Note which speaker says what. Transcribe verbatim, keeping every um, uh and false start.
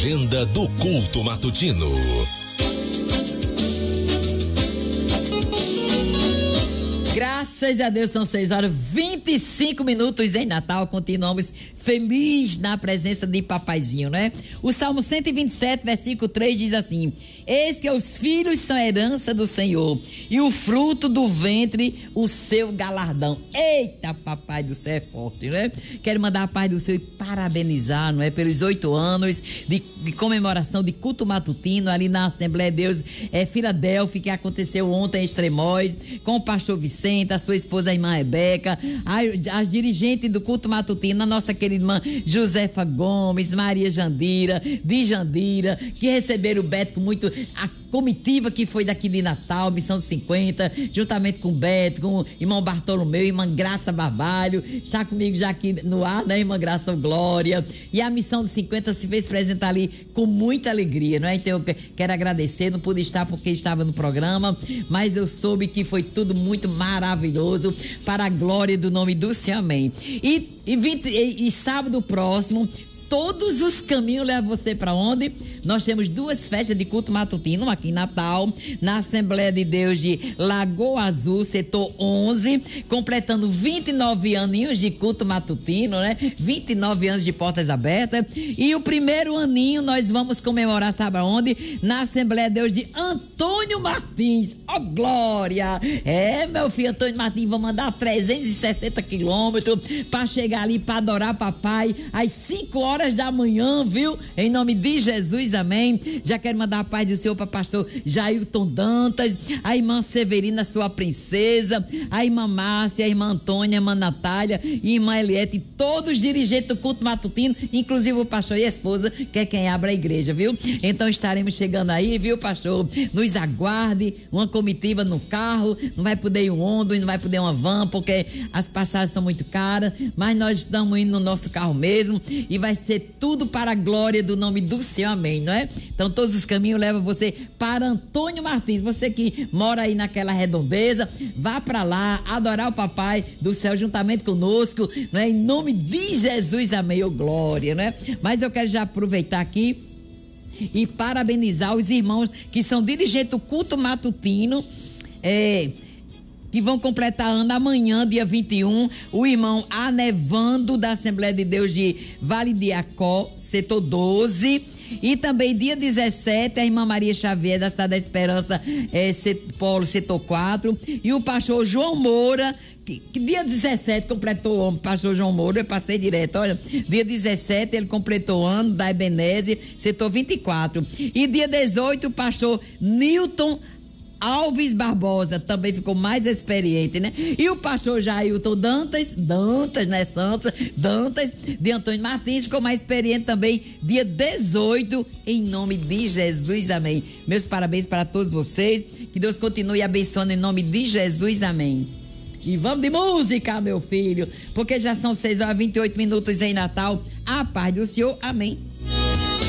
Speaker 1: Agenda do culto matutino.
Speaker 2: Graças a Deus, são seis horas e vinte e cinco minutos em Natal. Continuamos felizes na presença de Papaizinho, né? O Salmo cento e vinte e sete, versículo três diz assim: eis que os filhos são herança do Senhor, e o fruto do ventre, o seu galardão. Eita, papai do céu é forte, né? Quero mandar a paz do Senhor e parabenizar, não é? Pelos oito anos de, de comemoração de culto matutino ali na Assembleia de Deus é, Filadélfia, que aconteceu ontem em Extremóis, com o pastor Vicente, a sua esposa, a irmã Rebeca, as, as dirigentes do culto matutino, a nossa querida irmã Josefa Gomes, Maria Jandira, de Jandira, que receberam o Beto com muito, a comitiva que foi daqui de Natal, Missão de cinquenta, juntamente com o Beto, com o irmão Bartolomeu, irmã Graça Barbalho, está comigo já aqui no ar, né, irmã Graça Glória, e a Missão de cinquenta se fez apresentar ali com muita alegria, não é? Então eu quero agradecer, não pude estar porque estava no programa, mas eu soube que foi tudo muito maravilhoso, para a glória do nome do Senhor, amém. E, e, vinte, e, e sábado próximo, todos os caminhos levam você para onde? Nós temos duas festas de culto matutino aqui em Natal, na Assembleia de Deus de Lagoa Azul, setor onze, completando vinte e nove aninhos de culto matutino, né? vinte e nove anos de portas abertas. E o primeiro aninho nós vamos comemorar, sabe aonde? Na Assembleia de Deus de Antônio Martins. Ó, oh, glória! É, meu filho, Antônio Martins, vamos mandar trezentos e sessenta quilômetros para chegar ali para adorar papai às cinco horas da manhã, viu? Em nome de Jesus, amém. Já quero mandar a paz do Senhor para pastor Jailton Dantas, a irmã Severina, sua princesa, a irmã Márcia, a irmã Antônia, a irmã Natália e a irmã Eliette, todos os dirigentes do culto matutino, inclusive o pastor e a esposa, que é quem abre a igreja, viu? Então estaremos chegando aí, viu, pastor? Nos aguarde, uma comitiva no carro, não vai poder ir um ônibus, não vai poder uma van, porque as passagens são muito caras, mas nós estamos indo no nosso carro mesmo e vai ser tudo para a glória do nome do Senhor, amém, não é? Então todos os caminhos levam você para Antônio Martins. Você que mora aí naquela redondeza, vá para lá adorar o papai do céu juntamente conosco, não é? Em nome de Jesus, amém, oh, glória, não é? Mas eu quero já aproveitar aqui e parabenizar os irmãos que são dirigentes do culto matutino, é, que vão completar ano amanhã, dia vinte e um, o irmão Anevando, da Assembleia de Deus de Vale de Acó, setor doze, e também dia dezessete, a irmã Maria Xavier, da Cidade da Esperança, é, Polo, setor quatro, e o pastor João Moura, que, que dia dezessete completou o ano, pastor João Moura, eu passei direto, olha, dia dezessete ele completou o ano, da Ebenezer, setor vinte e quatro, e dia dezoito, o pastor Newton Alves Barbosa também ficou mais experiente, né? E o pastor Jailton Dantas, Dantas, né, Santos, Dantas, de Antônio Martins, ficou mais experiente também, dia dezoito, em nome de Jesus, amém. Meus parabéns para todos vocês, que Deus continue abençoando em nome de Jesus, amém. E vamos de música, meu filho, porque já são seis horas e vinte e oito minutos em Natal. A paz do Senhor, amém.